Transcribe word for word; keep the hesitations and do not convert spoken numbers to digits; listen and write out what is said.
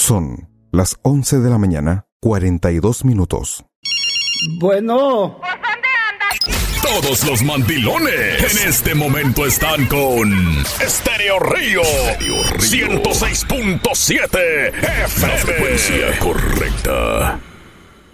Son las once de la mañana, cuarenta y dos minutos. Bueno. Todos los mandilones en este momento están con Estéreo Río ciento seis punto siete F M. La frecuencia correcta.